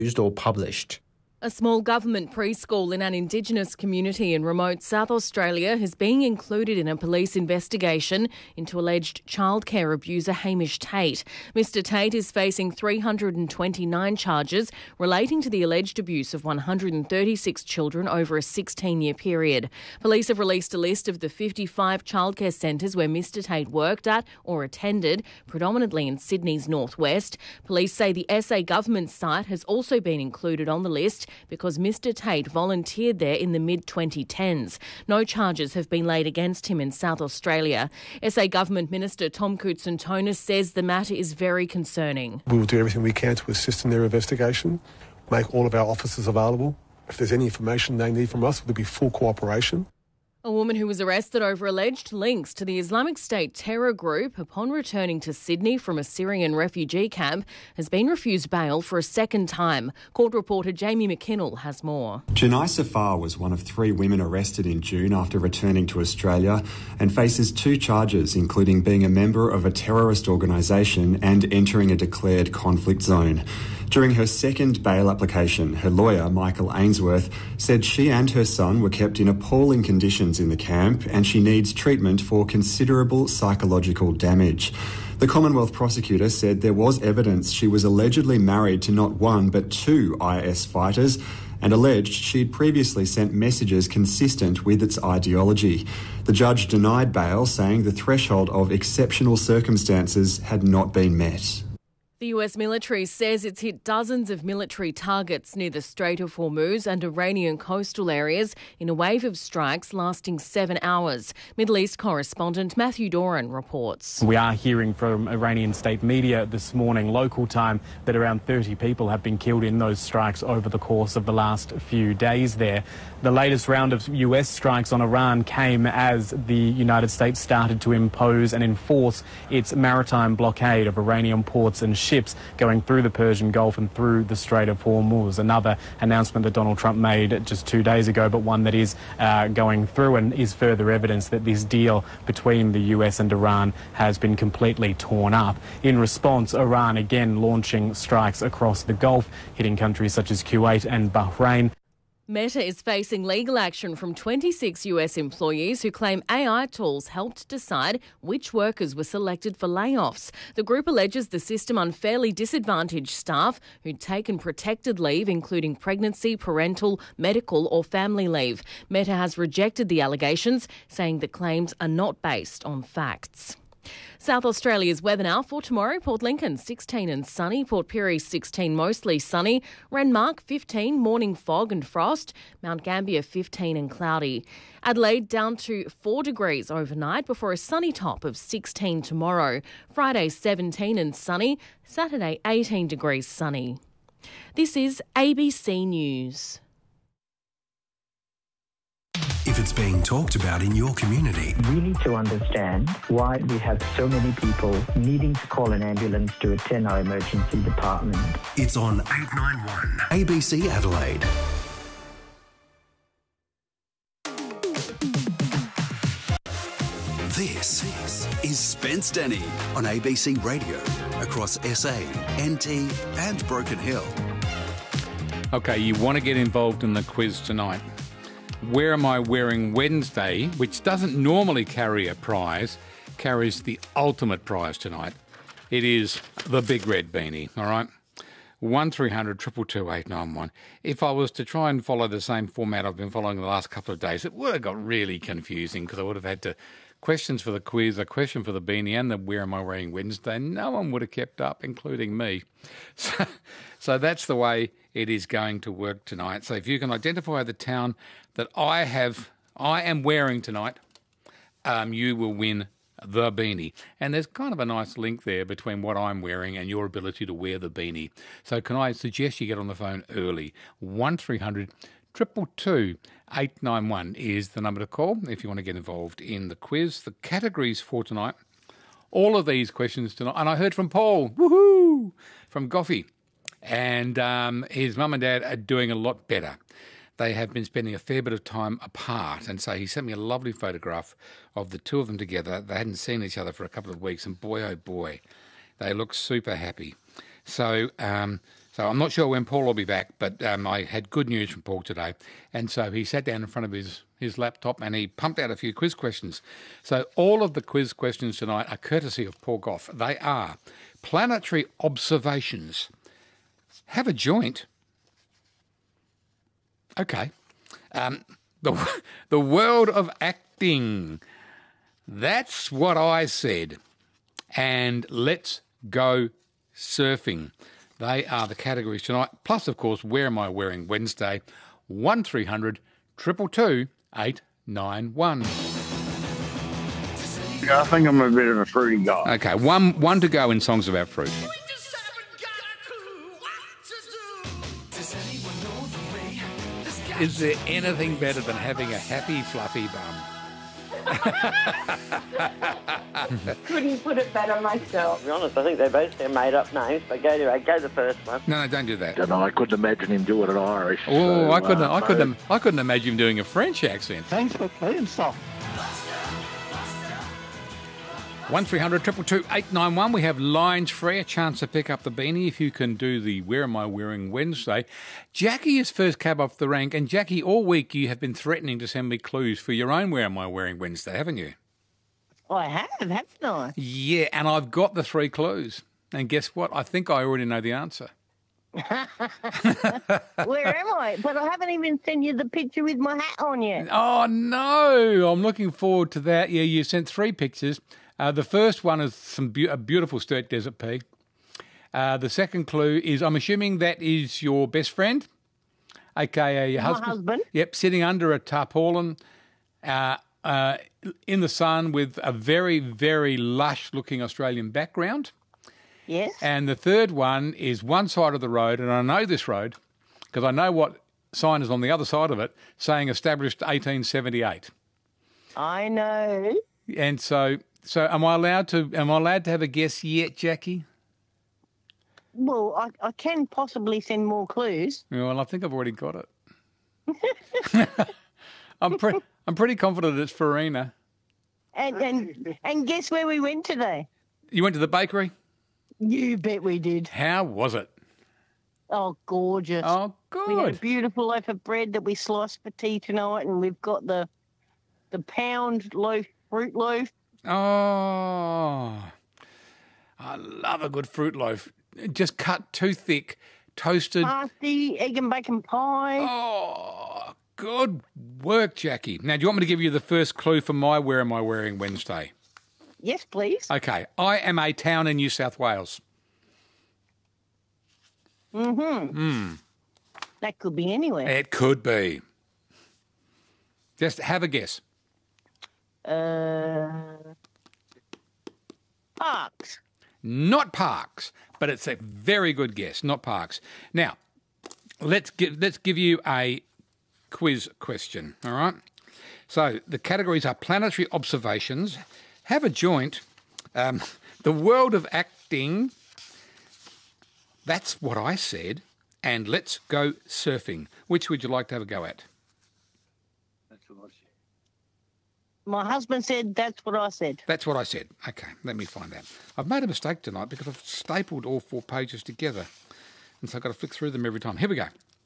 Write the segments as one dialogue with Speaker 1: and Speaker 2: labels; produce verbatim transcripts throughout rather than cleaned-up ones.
Speaker 1: used or published.
Speaker 2: A small government preschool in an Indigenous community in remote South Australia is being included in a police investigation into alleged childcare abuser Hamish Tate. Mister Tate is facing three hundred twenty-nine charges relating to the alleged abuse of one hundred thirty-six children over a sixteen-year period. Police have released a list of the fifty-five childcare centres where Mister Tate worked at or attended, predominantly in Sydney's northwest. Police say the S A government site has also been included on the list because Mister Tate volunteered there in the mid twenty tens. No charges have been laid against him in South Australia. S A Government Minister Tom Koutsantonis says the matter is very concerning.
Speaker 3: We will do everything we can to assist in their investigation, make all of our officers available. If there's any information they need from us, there'll be full cooperation.
Speaker 2: A woman who was arrested over alleged links to the Islamic State terror group upon returning to Sydney from a Syrian refugee camp has been refused bail for a second time. Court reporter Jamie McKinnell has more.
Speaker 4: Janai Safar was one of three women arrested in June after returning to Australia and faces two charges, including being a member of a terrorist organisation and entering a declared conflict zone. During her second bail application, her lawyer, Michael Ainsworth, said she and her son were kept in appalling conditions in the camp and she needs treatment for considerable psychological damage. The Commonwealth prosecutor said there was evidence she was allegedly married to not one but two I S fighters and alleged she'd previously sent messages consistent with its ideology. The judge denied bail, saying the threshold of exceptional circumstances had not been met.
Speaker 2: The U S military says it's hit dozens of military targets near the Strait of Hormuz and Iranian coastal areas in a wave of strikes lasting seven hours. Middle East correspondent Matthew Doran reports.
Speaker 5: We are hearing from Iranian state media this morning, local time, that around thirty people have been killed in those strikes over the course of the last few days there. The latest round of U S strikes on Iran came as the United States started to impose and enforce its maritime blockade of Iranian ports and ships ships going through the Persian Gulf and through the Strait of Hormuz. Another announcement that Donald Trump made just two days ago, but one that is uh, going through and is further evidence that this deal between the U S and Iran has been completely torn up. In response, Iran again launching strikes across the Gulf, hitting countries such as Kuwait and Bahrain.
Speaker 2: Meta is facing legal action from twenty-six U S employees who claim A I tools helped decide which workers were selected for layoffs. The group alleges the system unfairly disadvantaged staff who'd taken protected leave, including pregnancy, parental, medical or family leave. Meta has rejected the allegations, saying the claims are not based on facts. South Australia's weather now for tomorrow. Port Lincoln sixteen and sunny. Port Pirie sixteen, mostly sunny. Renmark fifteen, morning fog and frost. Mount Gambier fifteen and cloudy. Adelaide down to four degrees overnight before a sunny top of sixteen tomorrow. Friday seventeen and sunny. Saturday eighteen degrees sunny. This is A B C News.
Speaker 6: If it's being talked about in your community,
Speaker 7: we need to understand why we have so many people needing to call an ambulance to attend our emergency department.
Speaker 6: It's on eight nine one A B C Adelaide. This is Spence Denny on A B C Radio across S A, N T and Broken Hill.
Speaker 8: Okay, you want to get involved in the quiz tonight. Where Am I Wearing Wednesday, which doesn't normally carry a prize, carries the ultimate prize tonight. It is the Big Red Beanie, all right? one three hundred two two two eight nine one. If I was to try and follow the same format I've been following the last couple of days, it would have got really confusing because I would have had to questions for the quiz, a question for the beanie and the Where Am I Wearing Wednesday. No one would have kept up, including me. So, so that's the way it is going to work tonight. So if you can identify the town that I have, I am wearing tonight, um, you will win the beanie. And there's kind of a nice link there between what I'm wearing and your ability to wear the beanie. So can I suggest you get on the phone early? one three hundred two two two eight nine one is the number to call if you want to get involved in the quiz. The categories for tonight, all of these questions tonight. And I heard from Paul, woohoo, from Goffey. And um, his mum and dad are doing a lot better. They have been spending a fair bit of time apart. And so he sent me a lovely photograph of the two of them together. They hadn't seen each other for a couple of weeks. And boy, oh boy, they look super happy. So um, so So I'm not sure when Paul will be back, but um, I had good news from Paul today. And so he sat down in front of his, his laptop and he pumped out a few quiz questions. So all of the quiz questions tonight are courtesy of Paul Gough. They are planetary observations. Have a joint. Okay. Um, the, the world of acting. That's what I said. And let's go surfing. They are the categories tonight. Plus, of course, where am I wearing Wednesday? one three hundred two two two eight nine one.
Speaker 1: I think I'm a bit of a fruity guy.
Speaker 8: Okay, one one to go in songs about fruit. Is there anything better than having a happy, fluffy bum?
Speaker 9: Couldn't put it better myself.
Speaker 10: To be honest, I think they both their made-up names, but go anyway, go the first one.
Speaker 8: No, no, don't do that.
Speaker 1: Don't know, I couldn't imagine him doing it Irish.
Speaker 8: Oh,
Speaker 1: so,
Speaker 8: I couldn't.
Speaker 1: uh,
Speaker 8: I couldn't. I couldn't imagine him doing a French accent.
Speaker 1: Thanks for playing soft.
Speaker 8: One three hundred two two two eight nine one. We have lines free, a chance to pick up the beanie if you can do the Where Am I Wearing Wednesday. Jackie is first cab off the rank, and Jackie, all week you have been threatening to send me clues for your own Where Am I Wearing Wednesday, haven't you?
Speaker 9: I have, haven't I?
Speaker 8: Yeah, and I've got the three clues. And guess what? I think I already know the answer.
Speaker 9: Where am I? But I haven't even sent you the picture with my hat on yet.
Speaker 8: Oh, no. I'm looking forward to that. Yeah, you sent three pictures. Uh, the first one is some be- a beautiful Sturt Desert pea. Uh, the second clue is, I'm assuming that is your best friend, a k a your
Speaker 9: My
Speaker 8: husband.
Speaker 9: husband.
Speaker 8: Yep, sitting under a tarpaulin uh, uh, in the sun with a very, very lush-looking Australian background.
Speaker 9: Yes.
Speaker 8: And the third one is one side of the road, and I know this road because I know what sign is on the other side of it, saying established eighteen seventy-eight.
Speaker 9: I know.
Speaker 8: And so... So am I allowed to am I allowed to have a guess yet, Jackie?
Speaker 9: Well, I, I can possibly send more clues.
Speaker 8: Yeah, well, I think I've already got it. I'm pretty I'm pretty confident it's Farina.
Speaker 9: And, and and guess where we went today?
Speaker 8: You went to the bakery?
Speaker 9: You bet we did.
Speaker 8: How was it?
Speaker 9: Oh, gorgeous.
Speaker 8: Oh,
Speaker 9: We had a
Speaker 8: good.
Speaker 9: beautiful loaf of bread that we sliced for tea tonight, and we've got the the pound loaf, fruit loaf.
Speaker 8: Oh, I love a good fruit loaf. Just cut too thick, toasted.
Speaker 9: Pasty, egg and bacon pie.
Speaker 8: Oh, good work, Jackie. Now, do you want me to give you the first clue for my Where Am I Wearing Wednesday?
Speaker 9: Yes, please.
Speaker 8: Okay, I am a town in New South Wales.
Speaker 9: Mm-hmm.
Speaker 8: Mm.
Speaker 9: That could be anywhere.
Speaker 8: It could be. Just have a guess.
Speaker 9: Uh, Parks.
Speaker 8: Not Parks, but it's a very good guess. Not Parks. Now, let's give let's give you a quiz question. All right. So the categories are planetary observations, have a joint, um, the world of acting. That's what I said. And let's go surfing. Which would you like to have a go at?
Speaker 1: That's what I said.
Speaker 9: My husband said that's what I said.
Speaker 8: That's what I said. Okay, let me find out. I've made a mistake tonight because I've stapled all four pages together. And so I've got to flick through them every time. Here we go.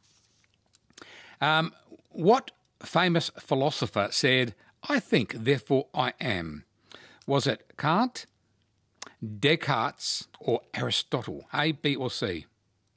Speaker 8: Um, what famous philosopher said, I think, therefore I am? Was it Kant, Descartes, or Aristotle? A, B, or C?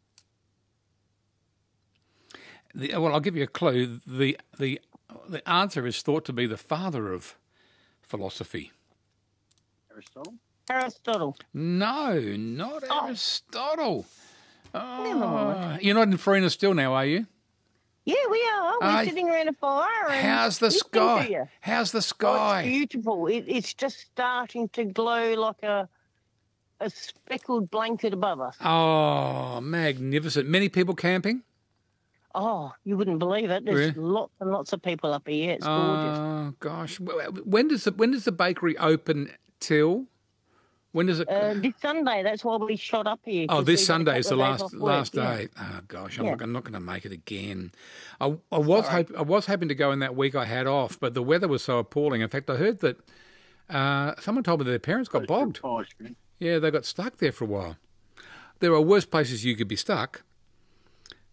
Speaker 8: The, well, I'll give you a clue. The, the, the answer is thought to be the father of philosophy.
Speaker 1: Aristotle?
Speaker 9: Aristotle.
Speaker 8: No, not
Speaker 9: Oh.
Speaker 8: Aristotle.
Speaker 9: Never mind.
Speaker 8: Oh, you're not in Farina still now, are you?
Speaker 9: Yeah, we are. We're
Speaker 8: Uh,
Speaker 9: sitting around a fire. And
Speaker 8: How's the
Speaker 9: listening to
Speaker 8: sky?
Speaker 9: you.
Speaker 8: How's the
Speaker 9: Oh,
Speaker 8: sky?
Speaker 9: it's beautiful. It, it's just starting to glow like a a speckled blanket above us.
Speaker 8: Oh, magnificent. Many people camping?
Speaker 9: Oh, you wouldn't believe it. There's
Speaker 8: Really?
Speaker 9: lots and lots of people up here. It's gorgeous.
Speaker 8: Oh, gosh. When does the, when does the bakery open till? When does it?
Speaker 9: Uh, this Sunday, that's why we shot up here.
Speaker 8: Oh,
Speaker 9: 'cause
Speaker 8: this
Speaker 9: we've got a
Speaker 8: Sunday is the
Speaker 9: couple of
Speaker 8: last
Speaker 9: days off work,
Speaker 8: last
Speaker 9: yeah.
Speaker 8: day. Oh gosh, I'm
Speaker 9: Yeah.
Speaker 8: not, I'm not going to make it again. I, I was hope, I was hoping to go in that week I had off, but the weather was so appalling. In fact, I heard that uh, someone told me that their parents got bogged. Yeah, they got stuck there for a while. There are worse places you could be stuck.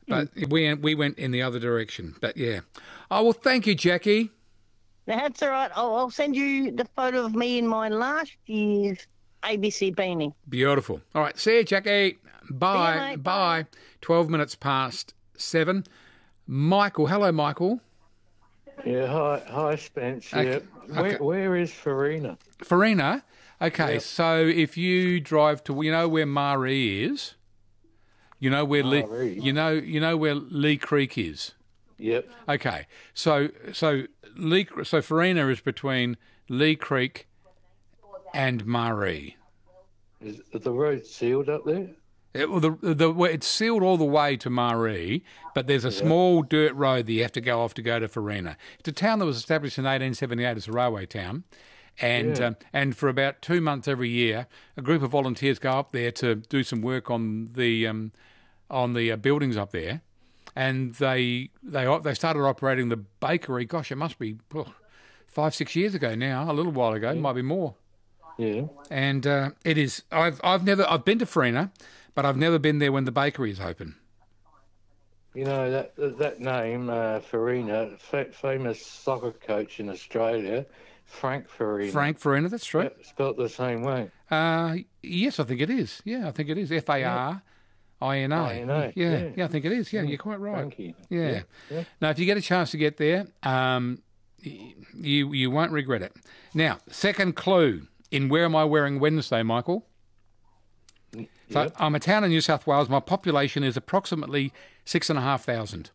Speaker 8: But we we went in the other direction. But yeah. Oh, well, thank you, Jackie.
Speaker 9: That's all right. I'll, I'll send you the photo of me in my last year's A B C beanie.
Speaker 8: Beautiful. All right. See you, Jackie. Bye.
Speaker 9: See you, mate.
Speaker 8: Bye. twelve minutes past seven. Michael. Hello, Michael.
Speaker 11: Yeah, hi, hi, Spence. Yeah.
Speaker 8: Okay.
Speaker 11: Where,
Speaker 8: Okay.
Speaker 11: where is Farina?
Speaker 8: Farina. Okay,
Speaker 11: Yep.
Speaker 8: so if you drive to, you know where Maree is? You know where Lee,
Speaker 11: Maree?
Speaker 8: you know you know where Lee Creek is?
Speaker 11: Yep.
Speaker 8: Okay, so so Lee so Farina is between Lee Creek and Maree.
Speaker 11: Is the road sealed up there?
Speaker 8: It, well, the, the, it's sealed all the way to Maree, but there's a small dirt road that you have to go off to go to Farina. It's a town that was established in eighteen seventy-eight as a railway town, and
Speaker 11: Yeah.
Speaker 8: um, and for about two months every year, a group of volunteers go up there to do some work on the um, on the uh, buildings up there, and they they op- they started operating the bakery. Gosh, it must be oh, five six years ago now, a little while ago, might be more.
Speaker 11: Yeah.
Speaker 8: And uh, it is. I've I've never I've been to Farina, but I've never been there when the bakery is open.
Speaker 11: You know, that that, that name, uh, Farina, fa- famous soccer coach in Australia, Frank Farina.
Speaker 8: Frank Farina, that's true.
Speaker 11: Yeah, spelt the same way.
Speaker 8: Uh, yes, I think it is. Yeah, I think it is. F A R I N A.
Speaker 11: I N A,
Speaker 8: Yeah,
Speaker 11: yeah.
Speaker 8: yeah, I think it is. Yeah, you're quite right.
Speaker 11: Frankie.
Speaker 8: Yeah.
Speaker 11: Yeah, yeah.
Speaker 8: Now, if you get a chance to get there, um, y- you you won't regret it. Now, second clue in Where Am I Wearing Wednesday, Michael? So
Speaker 11: Yep.
Speaker 8: I'm a town in New South Wales. My population is approximately six and a half thousand.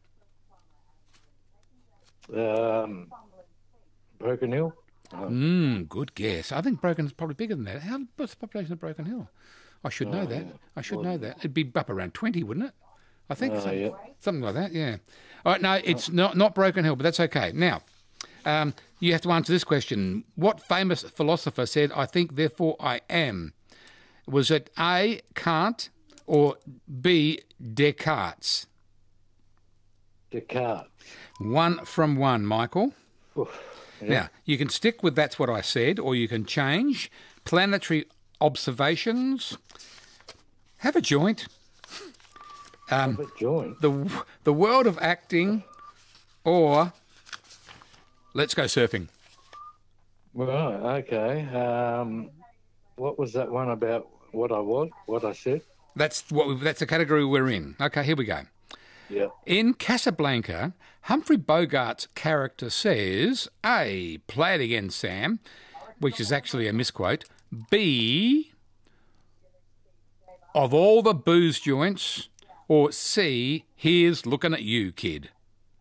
Speaker 11: Um, Broken Hill?
Speaker 8: Mm, good guess. I think Broken is probably bigger than that. How, what's the population of Broken Hill? I should know
Speaker 11: Oh,
Speaker 8: that.
Speaker 11: yeah.
Speaker 8: I should
Speaker 11: Well-
Speaker 8: know that. It'd be up around twenty, wouldn't it? I think
Speaker 11: Oh,
Speaker 8: so.
Speaker 11: yeah.
Speaker 8: Something like that, yeah. All right, no, it's not, not Broken Hill, but that's okay. Now, um, you have to answer this question. What famous philosopher said, I think, therefore I am? Was it A, Kant, or B, Descartes?
Speaker 11: Descartes.
Speaker 8: One from one, Michael.
Speaker 11: Oof. Yeah.
Speaker 8: Now, you can stick with that's what I said, or you can change. Planetary observations. Have a joint. Um,
Speaker 11: Have a joint.
Speaker 8: the the world of acting, or let's go surfing.
Speaker 11: Right, okay. Um, what was that one about what I was, what I said?
Speaker 8: That's what we, that's the category we're in. Okay, here we go.
Speaker 11: Yeah.
Speaker 8: In Casablanca, Humphrey Bogart's character says, A, play it again, Sam, which is actually a misquote. B, of all the booze joints, or C, here's looking at you, kid.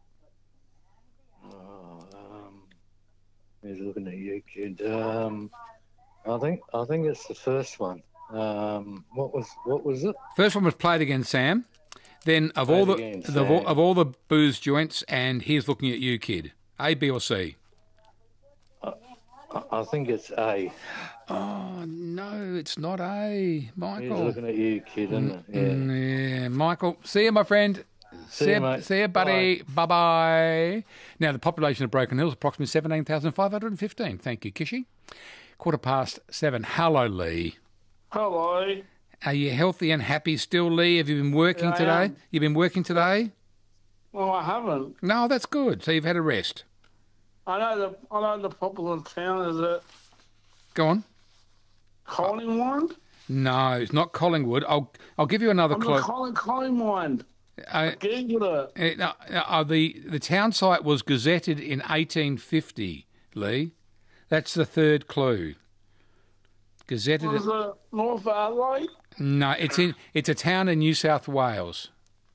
Speaker 11: Oh, um, he's looking at you, kid. Um, I think I think it's the first one. Um, what was what was it?
Speaker 8: First one was played again, Sam. Then of all the,
Speaker 11: Play It Again,
Speaker 8: the of, all,
Speaker 11: Sam.
Speaker 8: of all the booze joints, and here's looking at you, kid. A, B, or C?
Speaker 11: I, I think it's A.
Speaker 8: Oh no, it's not A,
Speaker 11: He's
Speaker 8: Michael.
Speaker 11: looking at you, kid, isn't it? Yeah.
Speaker 8: Mm, yeah, Michael. See you, my friend.
Speaker 11: See you, mate.
Speaker 8: See you, buddy. Bye bye. Now, the population of Broken Hill is approximately seventeen thousand five hundred fifteen. Thank you, Kishy. Quarter past seven. Hello, Lee.
Speaker 12: Hello.
Speaker 8: Are you healthy and happy still, Lee? Have you been working
Speaker 12: Yeah, I
Speaker 8: today?
Speaker 12: am.
Speaker 8: You've been working today?
Speaker 12: Well, I haven't.
Speaker 8: No, that's good. So you've had a rest.
Speaker 12: I know the I know the popular town is at
Speaker 8: Go on.
Speaker 12: Collingwood.
Speaker 8: No, it's not Collingwood. I'll I'll give you another
Speaker 12: I'm
Speaker 8: clue.
Speaker 12: the Colling Collingwood.
Speaker 8: Uh,
Speaker 12: Googled it.
Speaker 8: uh, no, uh, the the town site was gazetted in eighteen fifty, Lee. That's the third clue. Gazetted.
Speaker 12: Was it North Adelaide?
Speaker 8: No, it's in it's a town in New South Wales.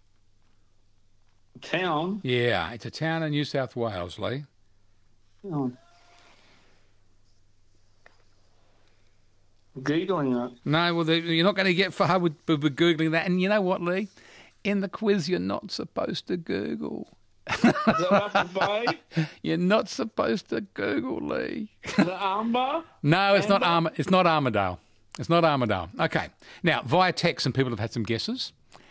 Speaker 12: Town.
Speaker 8: Yeah, it's a town in New South Wales, Lee.
Speaker 12: Oh. Googling it.
Speaker 8: No, well, the, you're not going to get far with, with, with Googling that. And you know what, Lee? In the quiz, you're not supposed to Google.
Speaker 12: Is it Upper Bay?
Speaker 8: You're not supposed to Google, Lee.
Speaker 12: The Amber?
Speaker 8: No, it's not
Speaker 12: Amber?
Speaker 8: Arm- It's not Armidale. It's not Armidale. Okay. Now, via text, some people have had some guesses.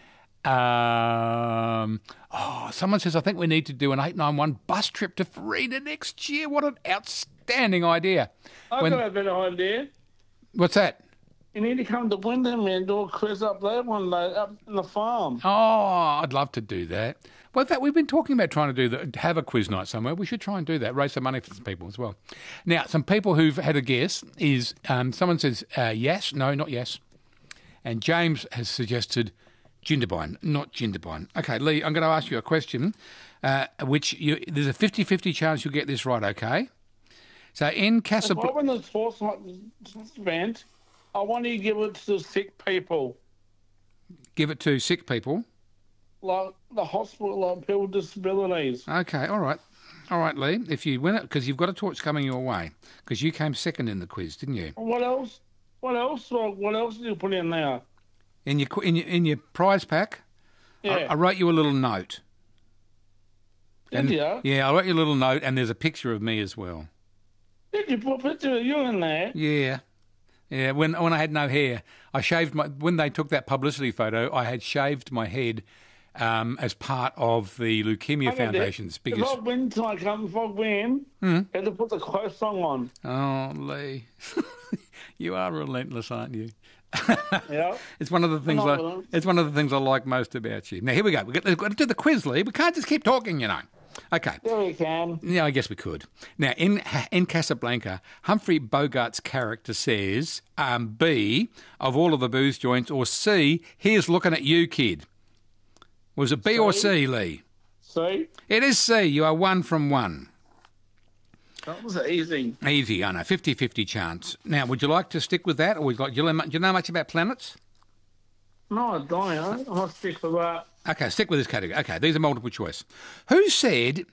Speaker 8: Um, oh, someone says, I think we need to do an eight nine one bus trip to Farina next year. What an outstanding idea.
Speaker 12: I've
Speaker 8: When-
Speaker 12: got a better idea.
Speaker 8: What's that?
Speaker 12: You need to come to Wyndham and do a quiz up there one day, up in the farm.
Speaker 8: Oh, I'd love to do that. Well, in fact, we've been talking about trying to do the, have a quiz night somewhere. We should try and do that, raise some money for some people as well. Now, some people who've had a guess is um, someone says uh, yes, no, not yes. And James has suggested Jindabyne, not Jindabyne. Okay, Lee, I'm going to ask you a question, uh, which you, there's a fifty-fifty chance you'll get this right, okay? So in Casablanca...
Speaker 12: If I win the sports night event, I want you to give it to sick people.
Speaker 8: Give it to sick people?
Speaker 12: Like the hospital, like people with disabilities.
Speaker 8: Okay, all right. All right, Lee, if you win it, because you've got a torch coming your way, because you came second in the quiz, didn't you?
Speaker 12: What else? What else? What else did you put in there?
Speaker 8: In your in your, in your prize pack,
Speaker 12: Yeah.
Speaker 8: I, I wrote you a little note.
Speaker 12: Did
Speaker 8: And-
Speaker 12: you?
Speaker 8: Yeah, I wrote you a little note, and there's a picture of me as well.
Speaker 12: Did you put a picture of you in there?
Speaker 8: Yeah. Yeah, when when I had no hair, I shaved my. When they took that publicity photo, I had shaved my head um, as part of the Leukemia
Speaker 12: Okay,
Speaker 8: Foundation's
Speaker 12: If
Speaker 8: biggest.
Speaker 12: I win tonight, come if I win,
Speaker 8: Hmm.
Speaker 12: you have to put the quote song on.
Speaker 8: Oh, Lee, you are relentless, aren't you?
Speaker 12: Yeah.
Speaker 8: It's one of the things.
Speaker 12: I'm not
Speaker 8: I,
Speaker 12: relentless.
Speaker 8: it's one of the things I like most about you. Now here we go. We've got, we've got to do the quiz, Lee. We can't just keep talking, you know. Okay.
Speaker 12: Yeah, we can.
Speaker 8: Yeah, I guess we could. Now, in in Casablanca, Humphrey Bogart's character says um, B, of all of the booze joints, or C, here's looking at you, kid. Was it B or C, Lee?
Speaker 12: See?
Speaker 8: It is C. You are one from one.
Speaker 12: That was easy.
Speaker 8: Easy, I know. fifty-fifty chance. Now, would you like to stick with that, or would you like, do you know, do you know much about planets?
Speaker 12: No, I don't. I'll stick with that.
Speaker 8: Okay, stick with this category. Okay, these are multiple choice. Who said,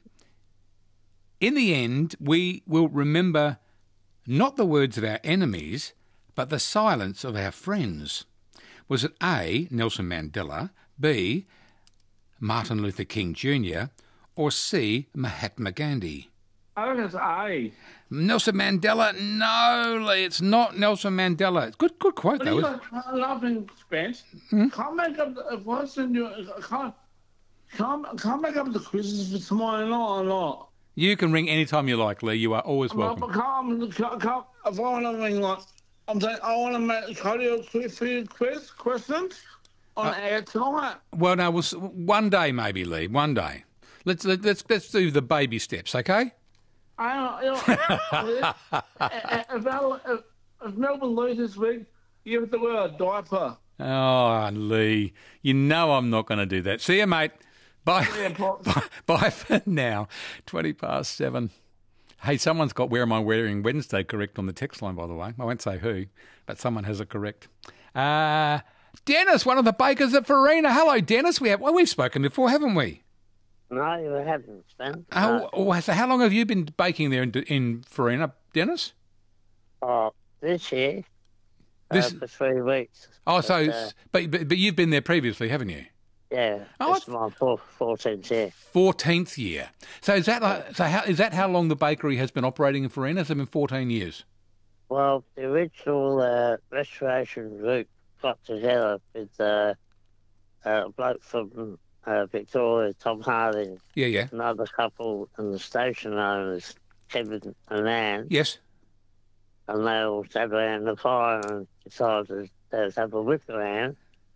Speaker 8: in the end, we will remember not the words of our enemies, but the silence of our friends? Was it A, Nelson Mandela, B, Martin Luther King Junior, or C, Mahatma Gandhi?
Speaker 12: I think it's A.
Speaker 8: Nelson Mandela? No, Lee, it's not Nelson Mandela. It's good, good quote,
Speaker 12: But
Speaker 8: though.
Speaker 12: you
Speaker 8: isn't it?
Speaker 12: got laughing, Spence.
Speaker 8: Hmm?
Speaker 12: Can't make up the, if I send you, can't, can't, can't make up the quizzes for tomorrow night or not.
Speaker 8: You can ring any time you like, Lee. You are always
Speaker 12: No,
Speaker 8: welcome.
Speaker 12: but can't, can't, can't, if I want to ring, like, I'm saying, I want to make cardio quiz for you quiz, questions on
Speaker 8: Uh,
Speaker 12: air tonight.
Speaker 8: Well, no, we'll, s- one day maybe, Lee. One day. Let's let, let's let's do the baby steps, okay?
Speaker 12: I don't know. You know if, if, if Melbourne lose this week, you have to wear a diaper.
Speaker 8: Oh, Lee, you know I'm not going to do that. See you, mate. Bye.
Speaker 12: Yeah, Pops.
Speaker 8: bye. Bye for now. Twenty past seven. Hey, someone's got "Where am I wearing Wednesday" correct on the text line, by the way. I won't say who, but someone has it correct. Uh, Dennis, one of the bakers at Farina. Hello, Dennis. We have well, we've spoken before, haven't we?
Speaker 10: No, you haven't, Stan.
Speaker 8: Oh, oh, so how long have you been baking there in, in Farina, Dennis?
Speaker 10: Oh, this year,
Speaker 8: This-
Speaker 10: uh, for three weeks.
Speaker 8: Oh, so
Speaker 10: But, uh,
Speaker 8: but, but but you've been there previously, haven't you?
Speaker 10: yeah,
Speaker 8: Oh,
Speaker 10: it's my fourth, fourteenth year.
Speaker 8: Fourteenth year. So is that like, so? How is that? How long the bakery has been operating in Farina? Has it been fourteen years?
Speaker 10: Well, the original uh, restoration group got together with uh, a bloke from uh, Victoria, Tom Harding,
Speaker 8: Yeah, yeah.
Speaker 10: another couple, and the station owners, Kevin and Anne.
Speaker 8: Yes.
Speaker 10: And they all sat around the fire and decided to have a whip around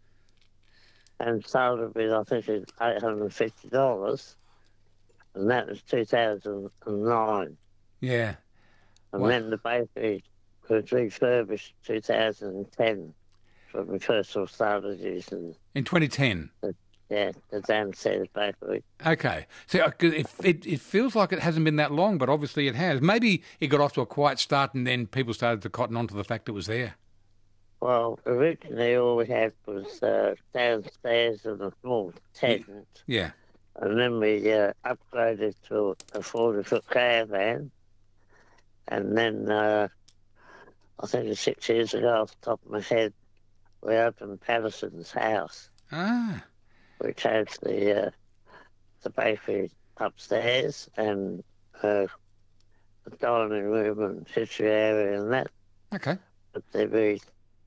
Speaker 10: and started with, I think, it's eight hundred fifty dollars. And that was two thousand nine.
Speaker 8: Yeah.
Speaker 10: And
Speaker 8: Wow.
Speaker 10: then the bakery was refurbished two thousand ten when we first all started using,
Speaker 8: In twenty ten.
Speaker 10: yeah, the downstairs bakery.
Speaker 8: Okay. So uh, 'cause it, it it feels like it hasn't been that long, but obviously it has. Maybe it got off to a quiet start, and then people started to cotton on to the fact it was there.
Speaker 10: Well, originally all we had was uh, downstairs and a small tent.
Speaker 8: Yeah.
Speaker 10: And then we uh, upgraded to a forty-foot caravan. And then, uh, I think it's six years ago, off the top of my head, we opened Patterson's house,
Speaker 8: Ah.
Speaker 10: which has the uh, the bakery upstairs and uh, the dining room and history area and that.
Speaker 8: Okay.
Speaker 10: But they'd be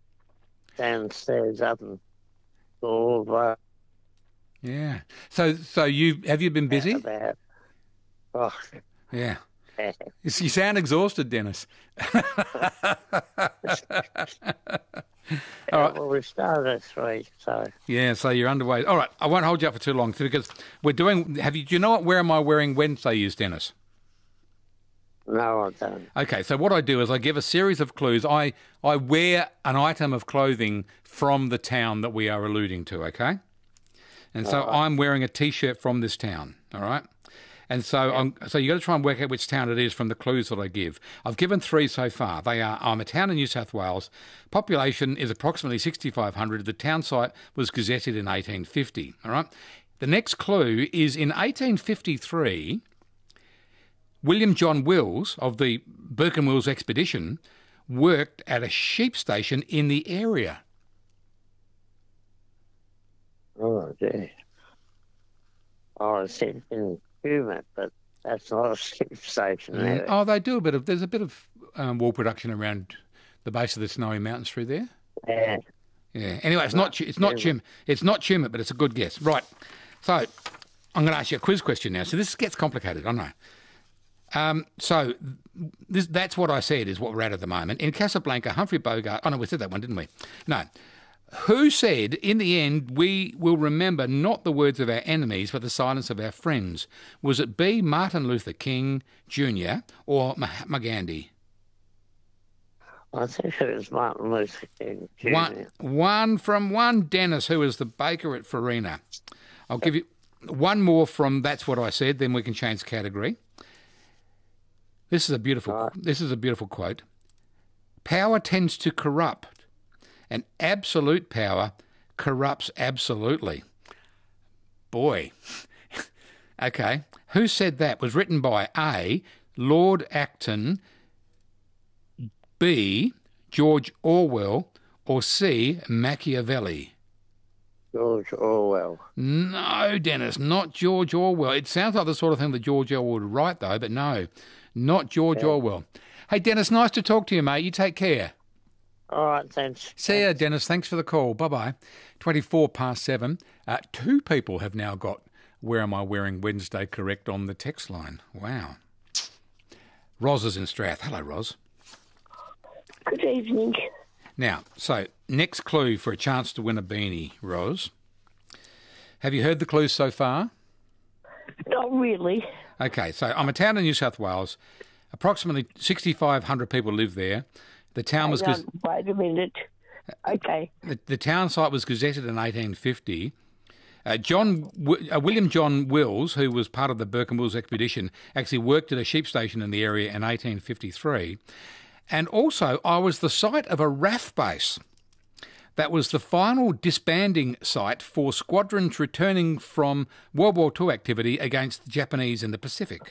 Speaker 10: downstairs up and all the
Speaker 8: Yeah. So so you have you been busy?
Speaker 10: about. Oh,
Speaker 8: Yeah. You you sound exhausted, Dennis. All right.
Speaker 10: Well, we started at three, so...
Speaker 8: Yeah, so you're underway. All right, I won't hold you up for too long because we're doing... Have you? Do you know what Where Am I Wearing Wednesday is, Dennis?
Speaker 10: No, I don't.
Speaker 8: Okay, so what I do is I give a series of clues. I, I wear an item of clothing from the town that we are alluding to, okay? And so
Speaker 10: All right.
Speaker 8: I'm wearing a T-shirt from this town, all right? And so I'm, so you got to try and work out which town it is from the clues that I give. I've given three so far. They are, I'm a town in New South Wales. Population is approximately sixty-five hundred. The town site was gazetted in eighteen fifty, all right? The next clue is in eighteen fifty-three, William John Wills of the Burke and Wills expedition worked at a sheep station in the area.
Speaker 10: Oh, gee. Oh, it's in Human, but that's not a sheep station
Speaker 8: Mm.
Speaker 10: there.
Speaker 8: Oh, they do a bit of. There's a bit of um, wool production around the base of the Snowy Mountains through there.
Speaker 10: Yeah.
Speaker 8: Yeah. Anyway, it's not. It's not Chim. It's not Chimit, but it's a good guess. Right. So I'm going to ask you a quiz question now. So this gets complicated, I know. Um, so this, that's what I said is what we're at at the moment. In Casablanca, Humphrey Bogart... Oh, no, we said that one, didn't we? No. Who said, in the end, we will remember not the words of our enemies, but the silence of our friends? Was it B, Martin Luther King Junior or Mahatma Gandhi?
Speaker 10: I think it was Martin Luther King Junior
Speaker 8: One, one from one Dennis, who was the baker at Farina. I'll give you one more from That's What I Said, then we can change category. This is a beautiful.
Speaker 10: Right.
Speaker 8: This is a beautiful quote. Power tends to corrupt, and absolute power corrupts absolutely. Boy. Okay. Who said that? Was written by A, Lord Acton, B, George Orwell, or C, Machiavelli?
Speaker 10: George Orwell.
Speaker 8: No, Dennis, not George Orwell. It sounds like the sort of thing that George Orwell would write, though, but no, not George
Speaker 10: Yeah.
Speaker 8: Orwell. Hey, Dennis, nice to talk to you, mate. You take care.
Speaker 10: All right, thanks.
Speaker 8: See ya, Dennis. Thanks for the call. Bye-bye. twenty-four past seven. Uh, two people have now got Where Am I Wearing Wednesday correct on the text line. Wow. Roz is in Strath. Hello, Roz.
Speaker 13: Good evening.
Speaker 8: Now, so next clue for a chance to win a beanie, Roz. Have you heard the clues so far?
Speaker 13: Not really.
Speaker 8: Okay, so I'm a town in New South Wales. Approximately sixty-five hundred people live there. The town was...
Speaker 13: Hang on, wait a minute. Okay.
Speaker 8: The, the town site was gazetted in eighteen fifty. Uh, John w- uh, William John Wills, who was part of the Burke and Wills expedition, actually worked at a sheep station in the area in eighteen fifty-three. And also, I was the site of a R A F base. That was the final disbanding site for squadrons returning from World War Two activity against the Japanese in the Pacific.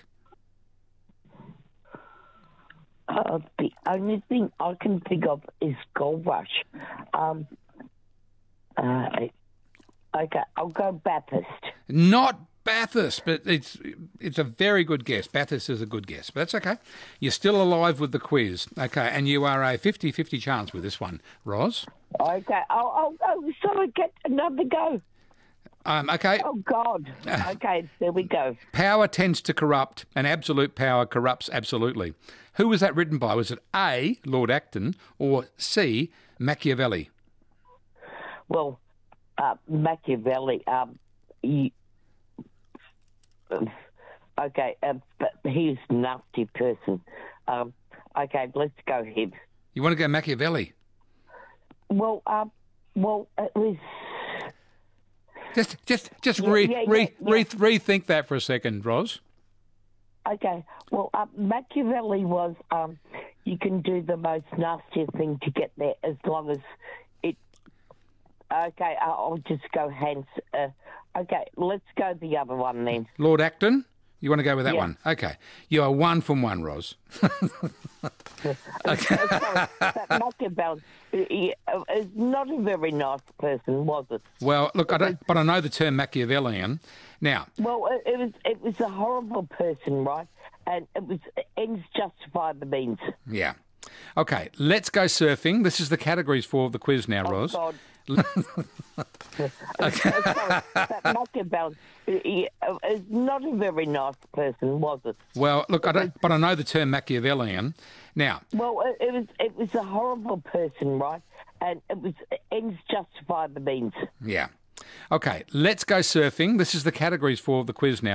Speaker 13: Uh, the only thing I can think of is Gold Rush. Um, uh, okay, I'll go Bathurst.
Speaker 8: Not Bathurst, but it's it's a very good guess. Bathurst is a good guess, but that's okay. You're still alive with the quiz. Okay, and you are a fifty-fifty chance with this one, Roz.
Speaker 13: Okay, I'll, I'll go. So I get another go.
Speaker 8: Um, okay.
Speaker 13: Oh, God. Okay, there we go.
Speaker 8: Power tends to corrupt, and absolute power corrupts absolutely. Who was that written by? Was it A, Lord Acton, or C, Machiavelli?
Speaker 13: Well, uh, Machiavelli, um, he, okay, uh, but he's a nasty person. Um, okay, let's go him.
Speaker 8: You want to go Machiavelli?
Speaker 13: Well, um, well, it was...
Speaker 8: Just, just, just
Speaker 13: Yeah,
Speaker 8: re,
Speaker 13: yeah,
Speaker 8: re,
Speaker 13: yeah,
Speaker 8: re,
Speaker 13: yeah.
Speaker 8: rethink that for a second, Roz.
Speaker 13: Okay, well, uh, Machiavelli was, um, you can do the most nastiest thing to get there as long as it... Okay, I'll just go Hans. Uh, okay, let's go the other one then.
Speaker 8: Lord Acton? You want to go with that
Speaker 13: Yeah.
Speaker 8: one? Okay. You are one from one, Roz.
Speaker 13: Okay. That Machiavelli he, uh, is not a very nice person, was it?
Speaker 8: Well, look, I don't, but I know the term Machiavellian. Now,
Speaker 13: Well, it, it was it was a horrible person, right? And it was ends justify the means.
Speaker 8: yeah. Okay, let's go surfing. This is the categories for the quiz now,
Speaker 13: Oh,
Speaker 8: Roz.
Speaker 13: God. Okay. But Machiavelli he, uh, is not a very nice person, was it?
Speaker 8: Well, look, I don't, but I know the term Machiavellian. Now,
Speaker 13: Well, it, it was it was a horrible person, right? And it was ends justify the means.
Speaker 8: yeah. Okay, let's go surfing. This is the categories for the quiz now.